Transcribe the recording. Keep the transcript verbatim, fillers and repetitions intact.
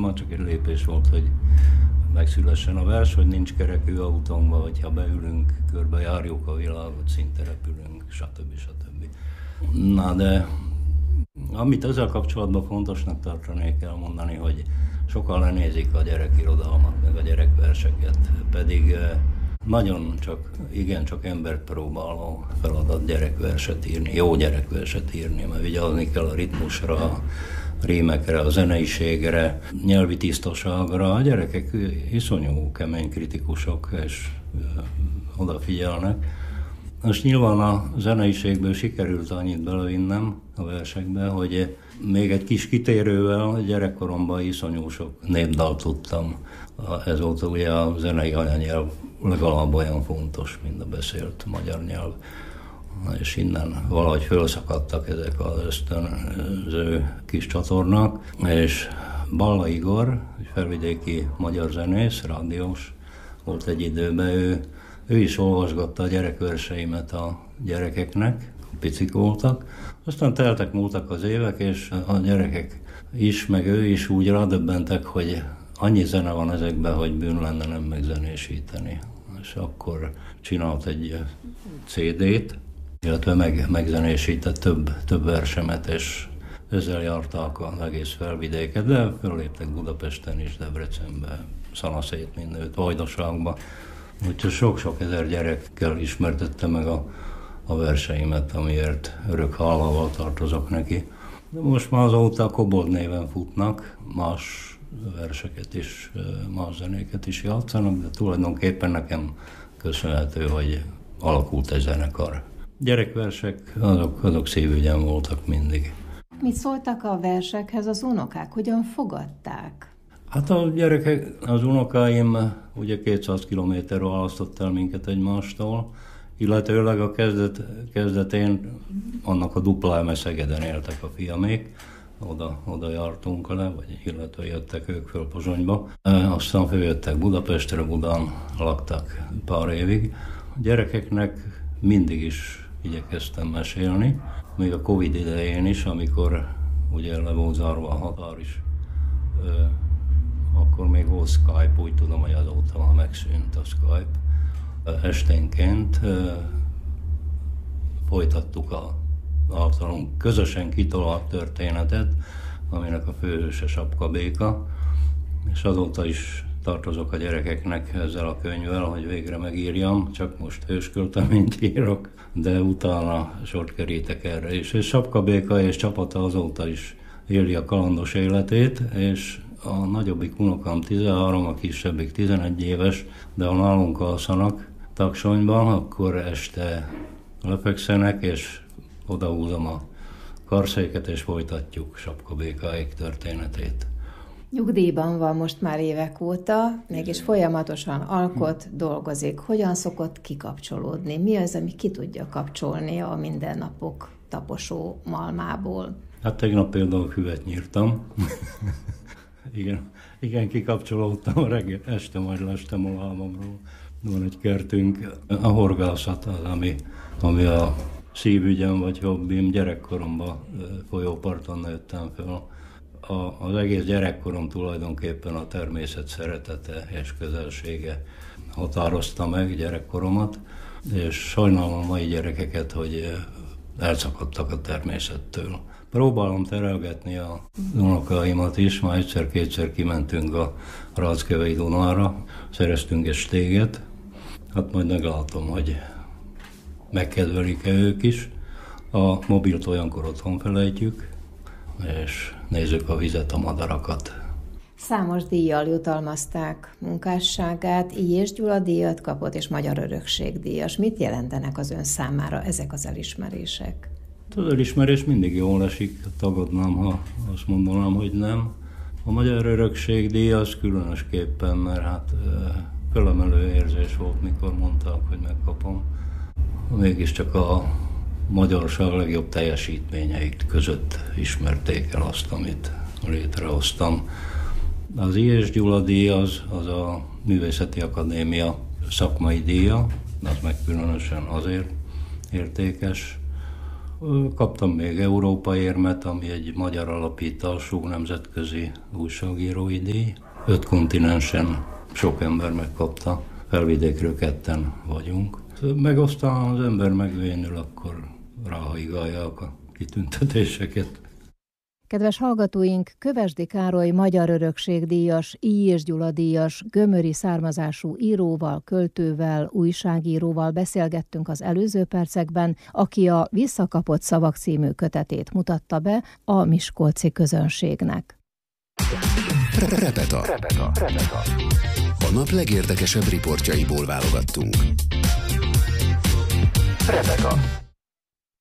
már csak egy lépés volt, hogy megszülessen a vers, hogy nincs kerekű autónkba, hogyha beülünk, körbejárjuk a világot, szinte repülünk, stb. stb. Na de amit ezzel kapcsolatban fontosnak tartanék elmondani, hogy sokan lenézik a gyerekirodalmat, meg a gyerekverseket, pedig nagyon csak, igen, csak embert próbáló feladat gyerekverset írni, jó gyerekverset írni, mert vigyázni kell a ritmusra, a rímekre, a zeneiségre, nyelvi tisztaságra. A gyerekek iszonyú kemény kritikusok, és odafigyelnek. Most nyilván a zeneiségből sikerült annyit belevinnem a versekbe, hogy még egy kis kitérővel gyerekkoromban iszonyú sok népdalt tudtam. Ezóta ugye a zenei anyanyelv legalább olyan fontos, mint a beszélt magyar nyelv. És innen valahogy felszakadtak ezek az ösztönző kis csatornák, és Balla Igor, egy felvidéki magyar zenész, rádiós volt egy időben, ő, ő is olvasgatta a gyerekverseimet a gyerekeknek, picik voltak. Aztán teltek múltak az évek, és a gyerekek is, meg ő is úgy rádöbbentek, hogy annyi zene van ezekben, hogy bűn lenne nem megzenésíteni. És akkor csinált egy cé dét, illetve meg, megzenésített több, több versemet, és ezzel járták az egész felvidéket, de föléptek Budapesten is, Debrecenbe, Szanaszét mindenütt, Vajdaságba. Úgyhogy sok-sok ezer gyerekkel ismertette meg a, a verseimet, amiért örök hálával tartozok neki. De most már azóta Kobold néven futnak, más verseket is, más zenéket is játszanak, de tulajdonképpen nekem köszönhető, hogy alakult egy zenekar. Gyerekversek, azok, azok szívügyem voltak mindig. Mit szóltak a versekhez az unokák? Hogyan fogadták? Hát a gyerekek, az unokáim ugye kétszáz kilométerre választott el minket egymástól, illetőleg a kezdet, kezdetén annak a dupla eme Szegeden éltek a fiamék, oda, oda jártunk le, vagy illetve jöttek ők föl Pozsonyba. Aztán följöttek Budapestre, Budán laktak pár évig. A gyerekeknek mindig is igyekeztem mesélni, még a Covid idején is, amikor ugye le volt zárva a határ is, ö, akkor még volt Skype, úgy tudom, hogy azóta már megszűnt a Skype. Esténként ö, folytattuk a általunk közösen kitalált történetet, aminek a főhőse Sapka Béka, és azóta is tartozok a gyerekeknek ezzel a könyvvel, hogy végre megírjam, csak most hőskölteményt írok, de utána sort kerítek erre is. És Sapka Béka és csapata azóta is éli a kalandos életét, és a nagyobbik unokám tizenhárom, a kisebbik tizenegy éves, de ha nálunk alszanak Taksonyban, akkor este lefekszenek, és odahúzom a karszéket, és folytatjuk Sapka Békáik történetét. Nyugdíjban van most már évek óta, mégis folyamatosan alkot, dolgozik. Hogyan szokott kikapcsolódni? Mi az, ami ki tudja kapcsolni a mindennapok taposó malmából? Hát tegnap például füvet nyírtam. igen, igen, kikapcsolódtam a reggel, este majd lestem a lábamról. Van egy kertünk, a horgászat az, ami, ami a szívügyem vagy hobbim. Gyerekkoromban folyóparton nőttem fel. A, az egész gyerekkorom tulajdonképpen a természet szeretete és közelsége határozta meg gyerekkoromat, és sajnálom a mai gyerekeket, hogy elszakadtak a természettől. Próbálom terelgetni a unokáimat is, már egyszer-kétszer kimentünk a Ráckevei Dunára, szereztünk egy stéget, hát majd meglátom, hogy megkedvelik-e ők is. A mobilt olyankor otthon felejtjük, és nézzük a vizet, a madarakat. Számos díjjal jutalmazták munkásságát, Illyés Gyula díjat kapott, és Magyar Örökség díjas. Mit jelentenek az ön számára ezek az elismerések? Az elismerés mindig jól esik, tagadnám, ha azt mondanám, hogy nem. A Magyar Örökség díj az különösképpen, mert hát fölemelő érzés volt, mikor mondták, hogy megkapom. Mégiscsak a magyarság legjobb teljesítményeit között ismerték el azt, amit létrehoztam. Az Illyés Gyula díj az, az a Művészeti Akadémia szakmai díja, az meg különösen azért értékes. Kaptam még Európa érmet, ami egy magyar alapítású nemzetközi újságírói díj. Öt kontinensen sok ember megkapta, Felvidékről ketten vagyunk. Meg aztán az ember megvénül, akkor ráhajgálják a kitüntetéseket. Kedves hallgatóink, Kövesdi Károly Magyar Örökségdíjas, Illyés Gyula díjas, gömöri származású íróval, költővel, újságíróval beszélgettünk az előző percekben, aki a Visszakapott szavak című kötetét mutatta be a miskolci közönségnek. Repeta. Repeta. Repeta. A nap legérdekesebb riportjaiból válogattunk. Repeta.